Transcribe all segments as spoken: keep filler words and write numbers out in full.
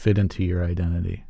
fit into your identity?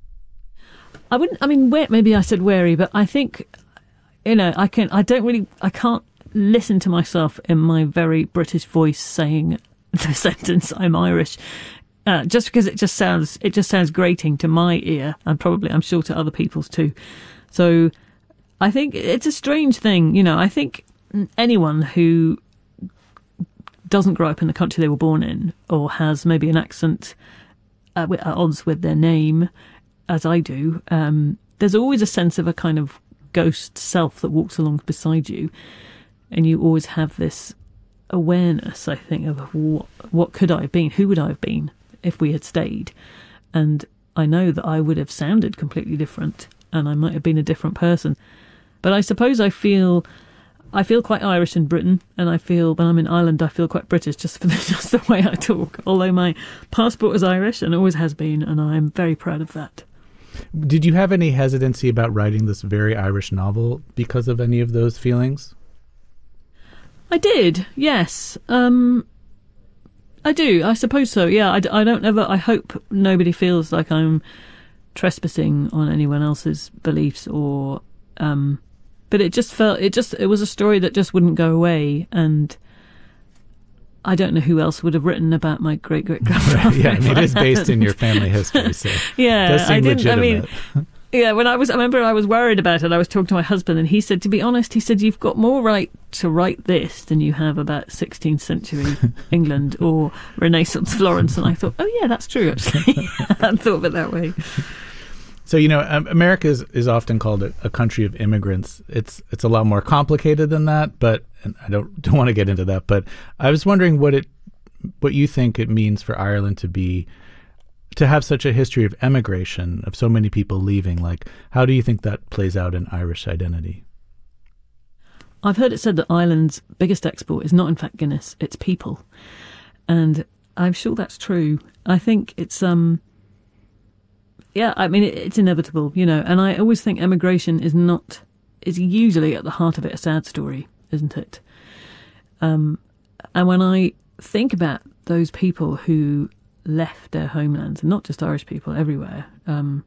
I wouldn't, I mean, where, maybe I said wary, but I think, you know, I can, I don't really, I can't listen to myself in my very British voice saying the sentence, I'm Irish, uh, just because it just sounds, it just sounds grating to my ear, and probably, I'm sure, to other people's too. So I think it's a strange thing, you know, I think anyone who doesn't grow up in the country they were born in, or has maybe an accent uh, at odds with their name, as I do, um, there's always a sense of a kind of ghost self that walks along beside you, and you always have this awareness, I think, of what, what could I have been, who would I have been if we had stayed. And I know that I would have sounded completely different, and I might have been a different person. But I suppose I feel I feel quite Irish in Britain, and I feel when I'm in Ireland I feel quite British just for the, just the way I talk, although my passport is Irish and always has been, and I'm very proud of that. Did you have any hesitancy about writing this very Irish novel because of any of those feelings? I did, yes. Um, I do, I suppose so, yeah. I, I don't ever, I hope nobody feels like I'm trespassing on anyone else's beliefs or... Um, but it just felt, it just, it was a story that just wouldn't go away, and I don't know who else would have written about my great great grandfather. Right, yeah, I mean, it is based in your family history, so yeah, it does seem I didn't. legitimate. I mean, yeah, when I was, I remember I was worried about it. I was talking to my husband, and he said, to be honest, he said, you've got more right to write this than you have about sixteenth century England or Renaissance Florence. And I thought, oh yeah, that's true. Actually, I hadn't thought of it that way. So, you know, um, America is, is often called a, a country of immigrants. It's it's a lot more complicated than that, but and I don't don't want to get into that. But I was wondering what it what you think it means for Ireland to be to have such a history of emigration, of so many people leaving. Like, how do you think that plays out in Irish identity? I've heard it said that Ireland's biggest export is not, in fact, Guinness; it's people, and I'm sure that's true. I think it's um. Yeah, I mean, it, it's inevitable, you know, and I always think emigration is not, is usually at the heart of it a sad story, isn't it? Um, and when I think about those people who left their homelands, and not just Irish people, everywhere, um,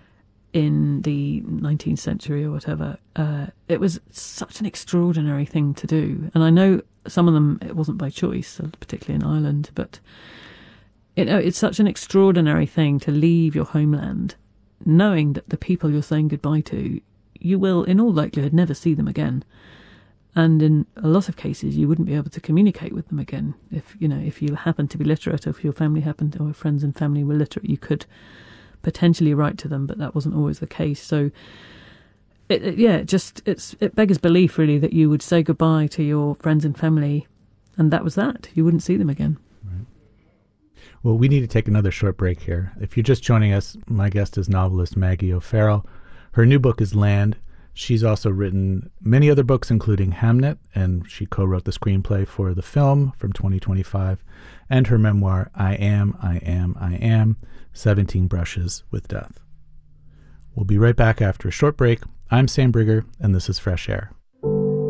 in the nineteenth century or whatever, uh, it was such an extraordinary thing to do. And I know some of them, it wasn't by choice, particularly in Ireland, but... You know, it's such an extraordinary thing to leave your homeland, knowing that the people you're saying goodbye to, you will, in all likelihood, never see them again. And in a lot of cases, you wouldn't be able to communicate with them again. If, you know, if you happen to be literate, or if your family happened, or friends and family were literate, you could potentially write to them, but that wasn't always the case. So, it, it, yeah, it just, it's, it beggars belief, really, that you would say goodbye to your friends and family, and that was that. You wouldn't see them again. Well, we need to take another short break here. If you're just joining us, my guest is novelist Maggie O'Farrell. Her new book is Land. She's also written many other books, including Hamnet, and she co-wrote the screenplay for the film from twenty twenty-five, and her memoir, I Am, I Am, I Am, seventeen Brushes with Death. We'll be right back after a short break. I'm Sam Brigger, and this is Fresh Air.